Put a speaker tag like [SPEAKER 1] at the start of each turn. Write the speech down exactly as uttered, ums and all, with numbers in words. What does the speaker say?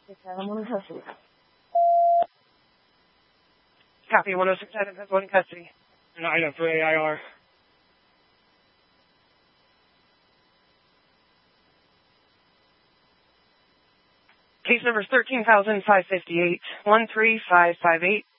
[SPEAKER 1] six seven one in custody.
[SPEAKER 2] Copy, one oh six seven has one in custody.
[SPEAKER 3] An item for A I R.
[SPEAKER 2] Case number is thirteen thousand five hundred fifty-eight, one three five five eight.